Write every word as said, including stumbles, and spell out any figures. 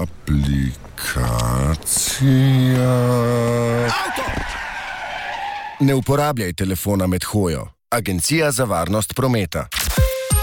Aplikacija. Avto! Ne uporabljaj telefona med hojo. Agencija za varnost prometa.